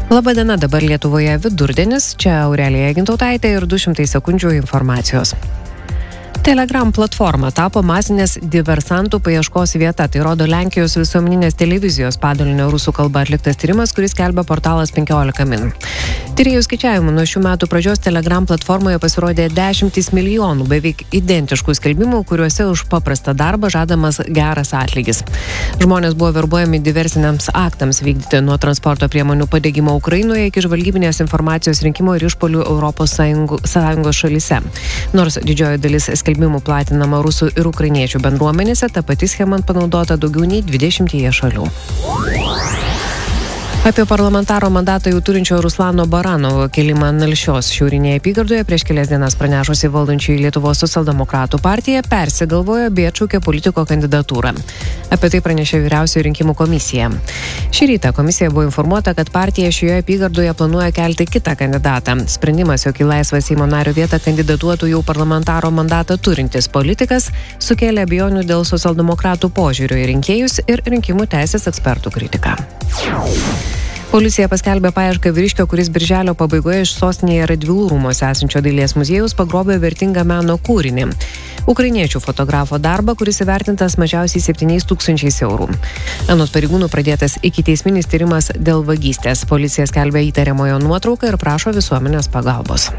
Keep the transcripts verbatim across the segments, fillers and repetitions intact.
Labadiena, dabar Lietuvoje vidurdienis, čia Aurelija Gintautaitė ir du šimtai sekundžių informacijos. Telegram platforma tapo masinės diversantų paieškos vieta. Tai rodo Lenkijos visuomeninės televizijos padalinio rusų kalba atliktas tyrimas, kuris skelbia portalas penkiolika min. Tyrėjų skaičiavimu nuo šių metų pradžios Telegram platformoje pasirodė dešimtys milijonų beveik identiškų skelbimų, kuriuose už paprastą darbą žadamas geras atlygis. Žmonės buvo verbuojami diversiniams aktams vykdyti, nuo transporto priemonių padegimo Ukrainoje iki žvalgybinės informacijos rinkimo ir išpolių Europos Sąjungos šalyse. Nors didžioji dalis skelbimų platinama rusų ir ukrainiečių bendruomenėse, ta pati schema panaudota daugiau nei dvidešimtyje šalių. Apie parlamentaro mandatą jau turinčio Ruslano Baranovo kelimą Nalšios šiaurinėje apygardoje prieš kelias dienas pranešusi valdančiųjų Lietuvos socialdemokratų partija persigalvojo bei atšaukė politiko kandidatūrą. Apie tai pranešė Vyriausioji rinkimų komisija. Šį rytą komisija buvo informuota, kad partija šioje apygardoje planuoja kelti kitą kandidatą. Sprendimas, jog į laisvą Seimo nario vietą kandidatuotų jau parlamentaro mandatą turintis politikas, sukėlė abejonių dėl socialdemokratų požiūrio į rinkėjus ir rinkimų teisės ekspertų kritiką. Policija paskelbė paiešką vyriškio, kuris birželio pabaigoje iš sostinėje Radvilų rūmuose esančio dailės muziejaus pagrobė vertingą meno kūrinį. Ukrainiečių fotografo darbą, kuris įvertintas mažiausiai septyniais tūkstančiais eurų. Anot pareigūnų pradėtas ikiteisminis tyrimas dėl vagystės. Policija skelbė įtariamojo nuotrauką ir prašo visuomenės pagalbos.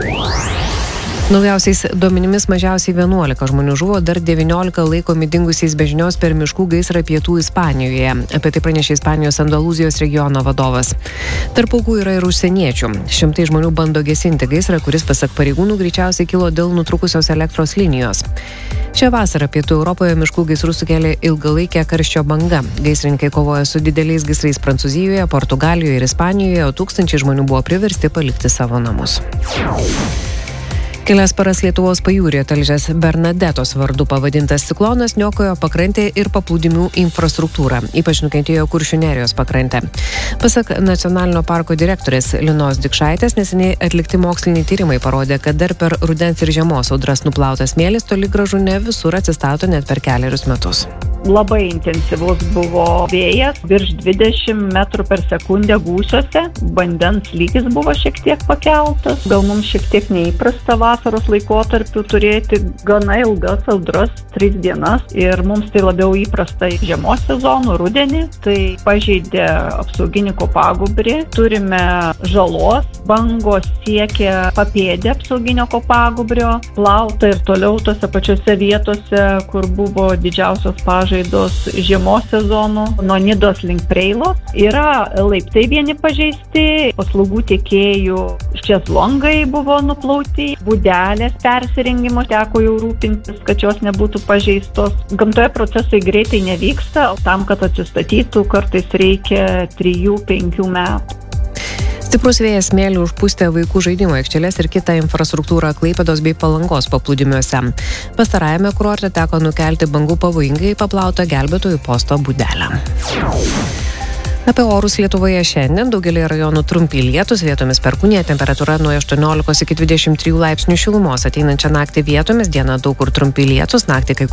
Naujausiais duomenimis mažiausiai vienuolika žmonių žuvo, dar devyniolika laikomi dingusiais be žinios per miškų gaisrą pietų Ispanijoje. Apie tai pranešė Ispanijos Andalūzijos regiono vadovas. Tarp aukų yra ir užsieniečių. Šimtai žmonių bando gesinti gaisrą, kuris pasak pareigūnų greičiausiai kilo dėl nutrūkusios elektros linijos. Šią vasarą pietų Europoje miškų gaisrų sukėlė ilgalaikė karščio banga. Gaisrininkai kovoja su dideliais gaisrais Prancūzijoje, Portugalijoje ir Ispanijoje, o tūkstančiai žmonių buvo priversti palikti savo namus. Kelias paras Lietuvos pajūryje talžęs Bernadetos vardu pavadintas ciklonas niokojo pakrantę ir paplūdimių infrastruktūrą, ypač nukentėjo Kuršių nerijos pakrantė. Pasak nacionalinio parko direktorės Linos Dikšaitės, neseniai atlikti moksliniai tyrimai parodė, kad dar per rudens ir žiemos audras nuplautas smėlis toli gražu ne visur atsistato net per kelerius metus. Labai intensyvus buvo vėjas, virš dvidešimt metrų per sekundę gūsiuose, vandens lygis buvo šiek tiek pakeltas, gal mums šiek tiek neįprasta vasaros laikotarpiu turėti gana ilgas audras, tris dienas, ir mums tai labiau įprasta žiemos sezonų, rudenį, tai pažeidė apsauginį kopagubrį, turime žalos, bangos siekia papėdę apsauginio kopagubrio, plauta ir toliau tose pačiose vietose, kur buvo didžiausios pažaidos žiemos sezonų, nuo Nidos link Preilos. Yra laiptai vieni pažeisti, paslaugų tiekėjų šezlongai buvo nuplauti, būdelės persirengimo teko jau rūpintis, kad jos nebūtų pažeistos. Gamtoje procesai greitai nevyksta, tam, kad atsistatytų, kartais reikia trijų penkių metų. Stiprus vėjas smėlį užpustė vaikų žaidimo aikšteles ir kitą infrastruktūrą Klaipėdos bei Palangos paplūdimiuose. Pastarajame kurorte teko nukelti bangų pavojingai paplautą gelbėtojų posto būdelę. Apie orus Lietuvoje šiandien daugelį rajonų trumpi lietūs, vietomis perkūnija, temperatūra nuo aštuoniolikos iki dvidešimt trijų laipsnių šilumos. Ateinančią naktį vietomis, dieną daug kur trumpi lietūs, naktį kai